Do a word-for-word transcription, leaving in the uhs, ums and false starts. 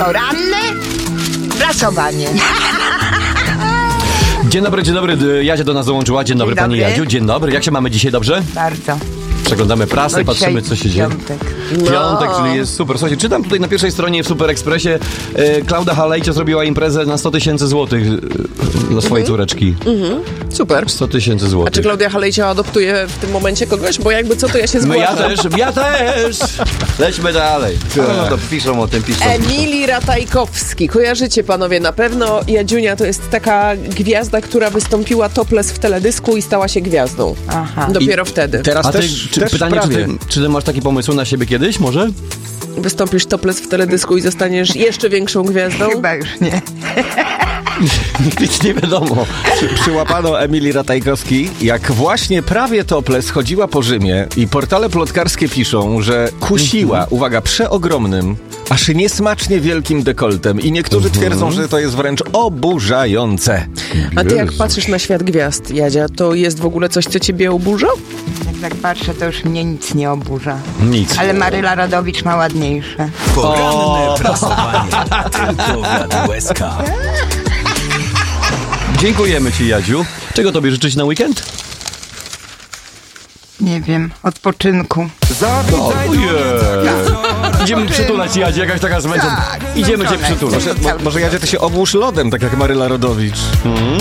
Poranne prasowanie. Dzień dobry, dzień dobry. Jadzia do nas dołączyła. Dzień dobry, Dzień pani dobry. Jadziu. Dzień dobry. Jak się mamy dzisiaj, dobrze? Bardzo. Przeglądamy prasę, Bo patrzymy, dzisiaj co się dzieje. piątek. Piątek, No. czyli jest super. Słuchajcie, czytam tutaj na pierwszej stronie w Super Expressie e, Klauda Halejcio zrobiła imprezę na sto tysięcy złotych e, dla swojej córeczki. Super. sto tysięcy A czy złotych. Klaudia Halejcio adoptuje w tym momencie kogoś? Bo jakby co, to ja się No ja zgłaszam. też, ja też! Lećmy dalej. No, no to piszą o tym, piszą. Emili Ratajkowski. Kojarzycie panowie na pewno. Jadziunia to jest taka gwiazda, która wystąpiła topless w teledysku i stała się gwiazdą. Aha. Dopiero wtedy. Teraz A ty, też, czy, też pytanie, czy prawie. ty, czy ty masz taki pomysł na siebie kiedyś, może? Wystąpisz topless w teledysku i zostaniesz jeszcze większą gwiazdą. Chyba już nie. Nic nie wiadomo. Przy, przyłapano Emilii Ratajkowski, jak właśnie prawie topless chodziła po Rzymie i portale plotkarskie piszą, że kusiła, uwaga, przeogromnym, aż niesmacznie wielkim dekoltem i niektórzy twierdzą, że to jest wręcz oburzające. A ty jak Jezu. patrzysz na świat gwiazd, Jadzia, to jest w ogóle coś, co ciebie oburza? Jak tak patrzę, to już mnie nic nie oburza. Nic. Ale Maryla Rodowicz ma ładniejsze. Poranne prasowanie tylko w Radiu S K. Dziękujemy ci, Jadziu. Czego tobie życzyć na weekend? Nie wiem, odpoczynku. Ojej. Idziemy przytulać, Jadzie, jakaś taka zmęczona. Tak, Idziemy cię zmęczona przytulać. jestem. Mo, może Jadzia, ty się obłóż lodem, tak jak Maryla Rodowicz. Mm,